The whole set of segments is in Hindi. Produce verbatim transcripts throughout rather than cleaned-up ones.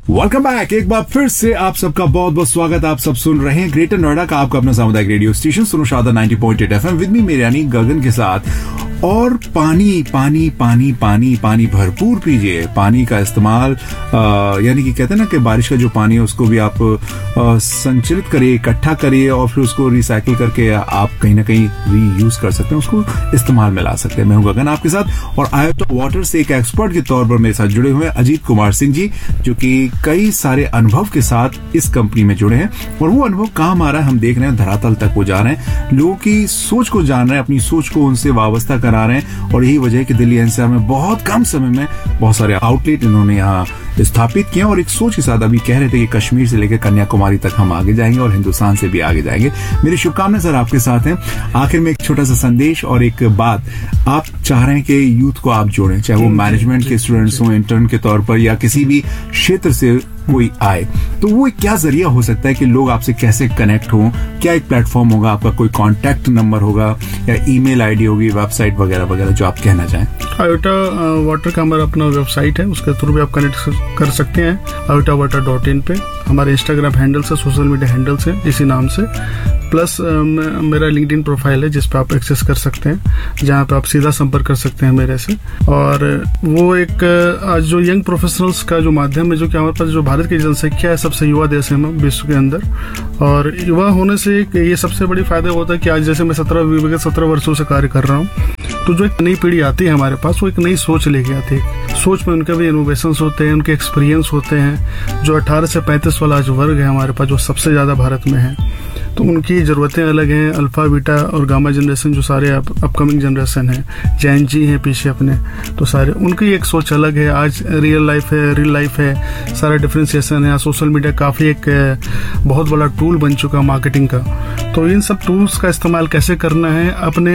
Welcome back. एक बार फिर से आप सबका बहुत बहुत स्वागत। आप सब सुन रहे हैं ग्रेटर नोएडा का आपका अपना सामुदायिक रेडियो स्टेशन सुनो Sharda ninety point eight FM with me मेरे यानी गगन के साथ। और पानी पानी पानी पानी पानी भरपूर पीजिए। पानी का इस्तेमाल यानी कि कहते हैं ना कि बारिश का जो पानी है उसको भी आप आ, संचलित करिए, इकट्ठा करिए और फिर उसको रिसाइकिल करके आप कहीं ना कहीं रीयूज कर सकते हैं, उसको इस्तेमाल में ला सकते हैं। मैं हूं गगन आपके साथ और आयोटा वाटर से एक एक्सपर्ट के तौर पर मेरे साथ जुड़े हुए हैं अजीत कुमार सिंह जी, जो कि कई सारे अनुभव के साथ इस कंपनी में जुड़े हैं और वो अनुभव काम आ रहा है। हम देख रहे हैं धरातल तक वो जा रहे हैं, लोगों की सोच को जान रहे हैं, अपनी सोच को उनसे वाबस्ता करा रहे हैं और यही वजह है कि दिल्ली एनसीआर में बहुत कम समय में बहुत सारे आउटलेट इन्होंने यहाँ स्थापित किए और एक सोच के साथ अभी कह रहे थे कि कश्मीर से लेकर कन्याकुमारी तक हम आगे जाएंगे और हिंदुस्तान से भी आगे जाएंगे। मेरी शुभकामनाएं सर आपके साथ हैं। आखिर में एक छोटा सा संदेश और एक बात, आप चाह रहे हैं कि यूथ को आप जोड़ें, चाहे वो मैनेजमेंट के स्टूडेंट्स हो, इंटर्न के तौर पर या किसी भी क्षेत्र से कोई आए, तो वो एक क्या जरिया हो सकता है कि लोग आपसे कैसे कनेक्ट हों? क्या एक प्लेटफॉर्म होगा आपका, कोई कांटेक्ट नंबर होगा या ईमेल आईडी होगी, वेबसाइट वगैरह वगैरह जो आप कहना चाहें? आयोटा वाटर का हमारा अपना वेबसाइट है, उसके थ्रू भी आप कनेक्ट कर सकते हैं आयोटा वाटर डॉट इन पे। हमारे इंस्टाग्राम हैंडल्स है, सोशल मीडिया हैंडल्स है इसी नाम से, प्लस मेरा लिंक्डइन प्रोफाइल है जिस पे आप एक्सेस कर सकते हैं, जहाँ पे आप सीधा संपर्क कर सकते हैं मेरे से। और वो एक आज जो यंग प्रोफेशनल्स का जो माध्यम है, जो कि हमारे पास जो भारत की जनसंख्या है सबसे युवा देश है हम विश्व के अंदर, और युवा होने से ये सबसे बड़ी फायदा होता है कि आज जैसे मैं सत्रह विगत सत्रह वर्षों से कार्य कर रहा हूँ, तो जो एक नई पीढ़ी आती है हमारे पास, वो एक नई सोच लेके आती है। सोच में उनके भी इनोवेशंस होते हैं, उनके एक्सपीरियंस होते हैं। जो अठारह से पैंतीस वाला आज वर्ग है हमारे पास, जो सबसे ज्यादा भारत में है, तो उनकी जरूरतें अलग हैं। अल्फा, बीटा और गामा जनरेशन जो सारे अपकमिंग जनरेशन है, जैन जी हैं पीछे अपने, तो सारे उनकी एक सोच अलग है। आज रियल लाइफ है, रियल लाइफ है, सारा डिफ्रेंसिएशन है। सोशल मीडिया काफी एक बहुत बड़ा टूल बन चुका है मार्केटिंग का। तो इन सब टूल्स का इस्तेमाल कैसे करना है, अपने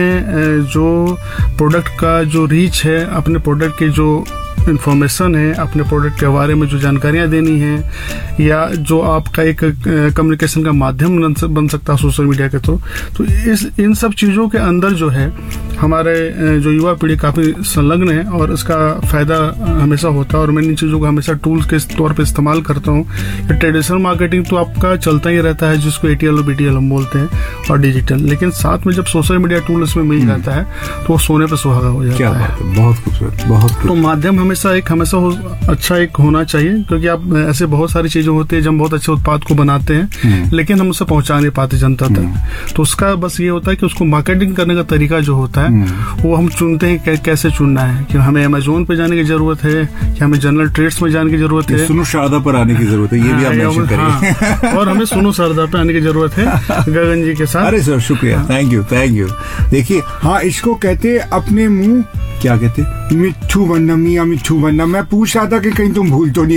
जो प्रोडक्ट का जो रीच है, अपने प्रोडक्ट की जो इन्फॉर्मेशन है, अपने प्रोडक्ट के बारे में जो जानकारियां देनी है, या जो आपका एक कम्युनिकेशन का माध्यम बन सकता है सोशल मीडिया के थ्रू, तो इस इन सब चीजों के अंदर जो है हमारे जो युवा पीढ़ी काफी संलग्न है और इसका फायदा हमेशा होता है। और मैं इन चीजों को हमेशा टूल्स के तौर पर इस्तेमाल करता हूँ। ट्रेडिशनल मार्केटिंग तो आपका चलता ही रहता है, जिसको एटीएल और बीटीएल हम बोलते हैं, और डिजिटल, लेकिन साथ में जब सोशल मीडिया टूल इसमें मिल जाता है तो वो सोने पर सुहागा हो जाता है। बहुत खूबसूरत, बहुत तो माध्यम हमेशा एक हमेशा हो, अच्छा एक होना चाहिए, क्योंकि आप ऐसे बहुत सारी चीजें होती है जब हम बहुत अच्छे उत्पाद को बनाते हैं लेकिन हम उसे पहुंचा नहीं पाते जनता तक। तो उसका बस ये होता है कि उसको मार्केटिंग करने का तरीका जो होता है वो हम चुनते हैं कै, कैसे चुनना है, कि हमें अमेजोन पे जाने की जरूरत है कि हमें जनरल ट्रेड्स में जाने की जरूरत है, सुनो शारदा पर आने की जरूरत है, ये भी आप मेंशन करिए। हाँ, और हमें सुनो शारदा पे आने की जरूरत है गगन जी के साथ। अरे सर शुक्रिया, थैंक यू थैंक यू। देखिए, हाँ, इसको कहते अपने मुंह क्या कहते, मिट्ठू बनना, मियाँ मिट्ठू बनना। मैं पूछ रहा था कि कहीं तुम भूल तो नहीं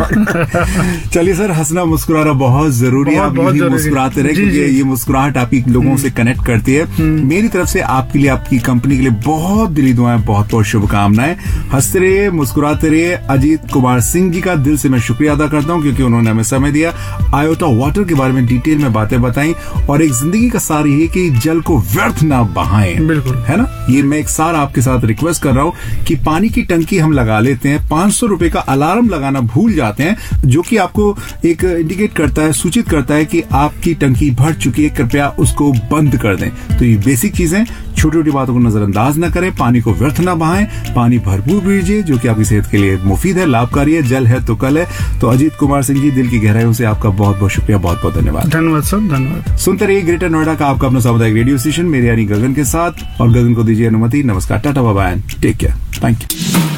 गए। चलिए सर, हंसना मुस्कुराना बहुत जरूरी है, आप यही मुस्कुराते रहे क्योंकि ये मुस्कुराहट आपकी लोगों से कनेक्ट करती है। मेरी तरफ से आपके लिए, आपकी कंपनी के लिए बहुत दिली दुआएं, बहुत बहुत शुभकामनाएं। हंसते रहिए, मुस्कुराते रहिए। अजीत कुमार सिंह जी का दिल से मैं शुक्रिया अदा करता हूँ क्योंकि उन्होंने हमें समय दिया, आयोटा वाटर के बारे में डिटेल में बातें बताई, और एक जिंदगी का सार ये है कि जल को व्यर्थ ना बहाएं, बिल्कुल, है ना। ये मैं एक सार आपके साथ रिक्वेस्ट कर रहा हूं कि पानी की टंकी हम लगा लेते हैं, पांच सौ रुपए का अलार्म लगाना भूल जाते हैं, जो कि आपको एक इंडिकेट करता है, सूचित करता है कि आपकी टंकी भर चुकी है, कृपया उसको बंद कर दें। तो ये बेसिक चीजें, छोटी छोटी बातों को नजरअंदाज न करें, पानी को व्यर्थ न बहाएं, पानी भरपूर पीजिए, जो कि आपकी सेहत के लिए मुफीद है, लाभकारी है। जल है तो कल है। तो अजीत कुमार सिंह जी, दिल की गहराइयों से आपका बहुत बहुत शुक्रिया, बहुत बहुत धन्यवाद। धन्यवाद सर, धन्यवाद। सुनते रहिए ग्रेटर नोएडा का आपका अपना सामुदायिक रेडियो स्टेशन, मेरे यानी गगन के साथ। और गगन को दीजिए अनुमति। नमस्कार, Tata, bye bye, take care, thank you.